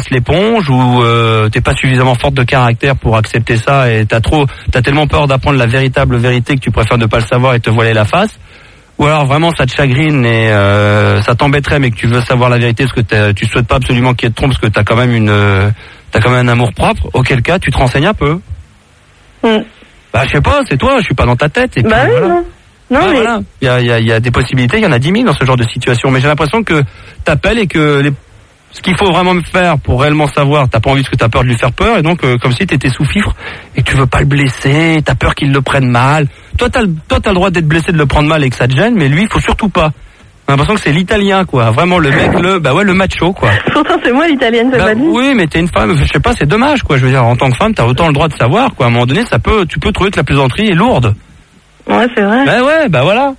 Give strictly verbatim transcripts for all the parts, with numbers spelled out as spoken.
passes l'éponge ou euh, t'es pas suffisamment forte de caractère pour accepter ça et t'as trop, t'as tellement peur d'apprendre la véritable vérité que tu préfères ne pas le savoir et te voiler la face. Ou alors vraiment ça te chagrine et euh, ça t'embêterait mais que tu veux savoir la vérité parce que tu souhaites pas absolument qu'il y ait de trompe parce que t'as quand même une, euh, t'as quand même un amour propre. Auquel cas tu te renseignes un peu. Mm. Bah je sais pas, c'est toi, je suis pas dans ta tête. Et puis, bah oui, voilà. non. Non, ah, mais... voilà. Il y a, il y, a, il y a des possibilités, il y en a dix mille dans ce genre de situation. Mais j'ai l'impression que t'appelles et que les... ce qu'il faut vraiment faire pour réellement savoir, t'as pas envie parce que t'as peur de lui faire peur. Et donc, euh, comme si t'étais sous fifre et que tu veux pas le blesser, t'as peur qu'il le prenne mal. Toi, t'as le, toi, t'as le droit d'être blessé, de le prendre mal et que ça te gêne. Mais lui, il faut surtout pas. J'ai l'impression que c'est l'italien, quoi. Vraiment le mec, le, bah ouais, le macho, quoi. Pourtant, c'est moi l'italienne, ça bah, m'a dit. Oui, mais t'es une femme, je sais pas, c'est dommage, quoi. Je veux dire, en tant que femme, t'as autant le droit de savoir, quoi. À un moment donné, ça peut, tu peux trouver que la plaisanterie est lourde. Ouais, c'est vrai. Bah ouais, bah voilà.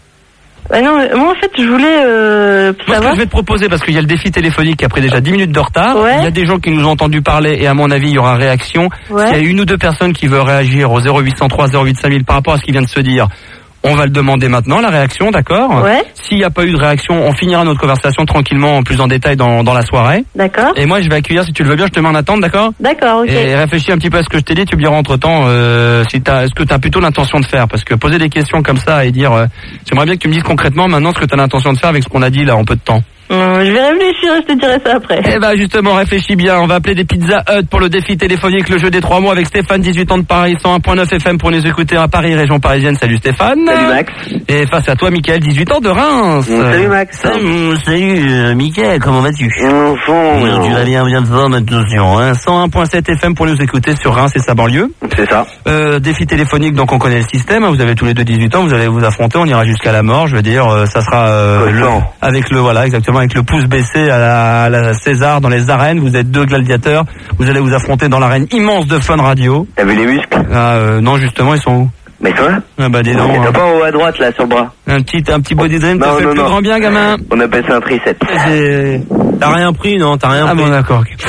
Bah non, moi en fait je voulais euh, Moi, savoir. ce que je vais te proposer, parce qu'il y a le défi téléphonique qui a pris déjà dix minutes de retard, Ouais. il y a des gens qui nous ont entendu parler et à mon avis il y aura réaction. Ouais. S'il y a une ou deux personnes qui veulent réagir au zéro huit cent trois zéro huit cinq mille par rapport à ce qui vient de se dire, on va le demander maintenant, la réaction, d'accord? Ouais. S'il n'y a pas eu de réaction, on finira notre conversation tranquillement, en plus en détail dans, dans la soirée. D'accord. Et moi je vais accueillir, si tu le veux bien, je te mets en attente, d'accord? D'accord, ok. Et réfléchis un petit peu à ce que je t'ai dit, tu me diras entre temps euh, si t'as, ce que tu as plutôt l'intention de faire. Parce que poser des questions comme ça et dire, euh, j'aimerais bien que tu me dises concrètement maintenant ce que tu as l'intention de faire avec ce qu'on a dit là en peu de temps. Hum, je vais réfléchir et je te dirai ça après. Eh ben justement, réfléchis bien, on va appeler des Pizza Hut pour le défi téléphonique, le jeu des trois mots avec Stéphane, dix-huit ans de Paris, cent un virgule neuf F M pour nous écouter à Paris, région parisienne. Salut Stéphane. Salut Max. Et face à toi, Mickaël, dix-huit ans de Reims. Salut Max. Salut, salut euh, Mickaël, comment vas-tu? Enfant. Tu vas bien, bien fort maintenant, hein. cent un virgule sept F M pour nous écouter sur Reims et sa banlieue. C'est ça. Euh, défi téléphonique, donc on connaît le système, hein, vous avez tous les deux dix-huit ans, vous allez vous affronter, on ira jusqu'à la mort, je veux dire, euh, ça sera euh, le, avec le, voilà, exactement, avec le pouce baissé à la, à la César dans les arènes, vous êtes deux gladiateurs, vous allez vous affronter dans l'arène immense de Fun Radio. T'as vu les muscles? Ah, euh, non, justement, ils sont où? Mais toi? Ah bah dis donc. T'as Hein. pas en haut à droite là sur le bras? Un petit, un petit body dream, t'as Non, fait non, le plus non. grand bien, gamin. On appelle ça un tricep. C'est- T'as rien pris, non? T'as rien Ah pris? bon, d'accord. ok.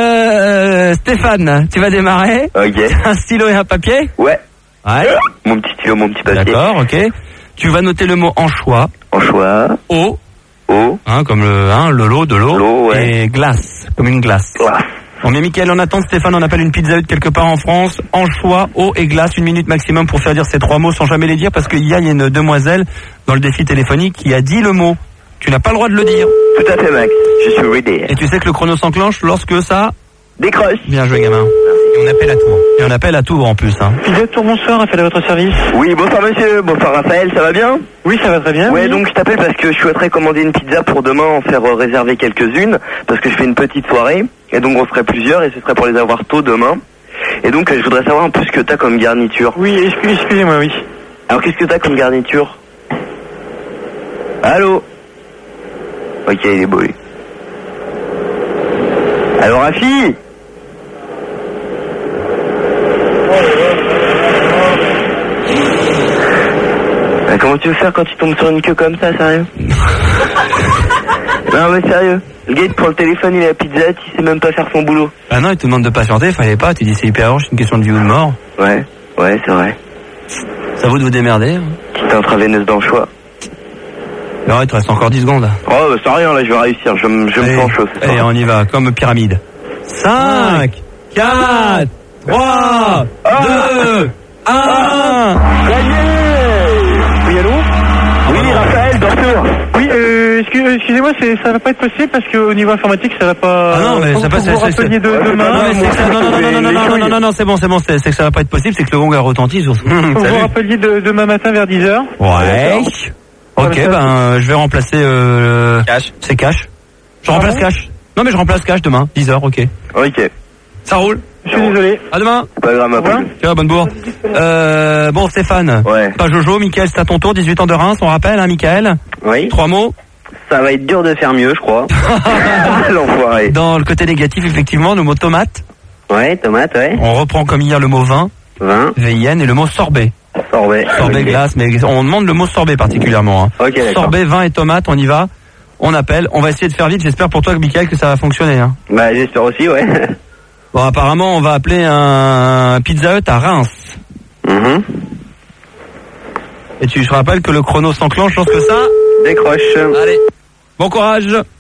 Euh, Stéphane, tu vas démarrer. Ok. Un stylo et un papier. Ouais. Ouais. Mon petit stylo, mon petit papier. D'accord, ok. Tu vas noter le mot anchois. Anchois. Eau. Eau. Hein, comme le, hein, le lot, de l'eau. L'eau, ouais. Et glace, comme une glace. Glace. On met Mickaël en attente, Stéphane, on appelle une Pizza Hut quelque part en France. Anchois, eau et glace, une minute maximum pour faire dire ces trois mots sans jamais les dire parce qu'il y a une demoiselle dans le défi téléphonique qui a dit le mot. Tu n'as pas le droit de le dire. Tout à fait Max. Je suis ready. Et tu sais que le chrono s'enclenche lorsque ça... Décroche. Bien joué, gamin. Et on appelle à Tours. Et on appelle à Tours en plus, hein. Pizza Tour, bonsoir, Raphaël à votre service. Oui, bonsoir monsieur. Bonsoir Raphaël, ça va bien? Oui, ça va très bien. Ouais, oui. donc je t'appelle parce que je souhaiterais commander une pizza pour demain, en faire euh, réserver quelques-unes, parce que je fais une petite soirée, et donc on serait plusieurs, et ce serait pour les avoir tôt demain. Et donc euh, je voudrais savoir un peu ce que t'as comme garniture. Oui, excuse- excusez-moi, oui. Alors qu'est-ce que t'as comme garniture? Allô? Ok, il est beau lui. Alors Rafi? Ah, comment tu veux faire quand tu tombes sur une queue comme ça, sérieux? Non mais sérieux, le gars il te prend le téléphone, il est à Pizza Hut, il sait même pas faire son boulot. Ah non, il te demande de patienter, fallait pas, tu dis c'est hyper urgent, c'est une question de vie ou de mort. Ouais, ouais c'est vrai. Ça vous de vous démerder. Hein. Petite intraveineuse d'anchois. Alors, il te reste encore dix secondes. Oh bah c'est rien là, je vais réussir, je, me- je me Allez, sens chaud. ce soir. allez, on y va, comme pyramide. cinq, quatre, trois, deux, un. Oui, allô? Oui Raphaël, de retour. Oui, euh, excuse- excusez-moi, c'est- ça va pas être possible parce qu'au niveau informatique, ça va pas... Ah non, mais Faut- ça faut passe. que vous rappeliez de, Ouais, c'est demain. pas Non, mais c'est que ça- non, non, non, non, non, non, non, non, non, non, c'est bon, c'est bon, c'est c'est que ça va pas être possible, c'est que le gong a retenti sur. Faut que vous Salut. rappeliez de, demain matin vers dix heures. Ouais. Ok, Ouais, ça- ben, je vais remplacer. Euh, Cash. C'est Cash. Je remplace bon Cash. Non, mais je remplace Cash demain, dix heures, ok. Ok, Ça roule. Je suis désolé. À demain. c'est pas grave ma Au revoir. poule. Ciao, bonne bourre. Euh, bon, Stéphane. Ouais. Pas Jojo, Mickaël, c'est à ton tour, dix-huit ans de Reims, on rappelle, hein, Mickaël. Oui. Trois mots. Ça va être dur de faire mieux je crois. L'enfoiré. Dans le côté négatif, effectivement, le mot tomate. Ouais, tomate, ouais. On reprend comme hier le mot vin, Vin, V I N, et le mot sorbet. sorbet. Sorbet Ok. glace, mais on demande le mot sorbet particulièrement. Hein. Ok, d'accord. Sorbet, vin et tomate, on y va. On appelle. On va essayer de faire vite. J'espère pour toi, Mickaël, que ça va fonctionner. Hein. Bah j'espère aussi, ouais. Bon, apparemment, on va appeler un Pizza Hut à Reims. Mhm. Et tu te rappelles que le chrono s'enclenche lorsque ça... Décroche. Allez, bon courage.